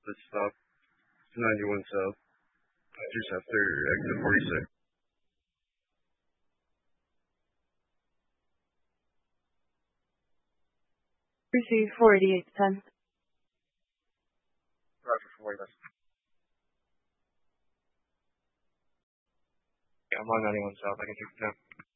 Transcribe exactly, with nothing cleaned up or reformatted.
Let's stop. ninety-one South. Just after exit forty-six. Receive forty-eight ten. Roger, forty. Yeah, I'm on ninety-one South. I can take it down.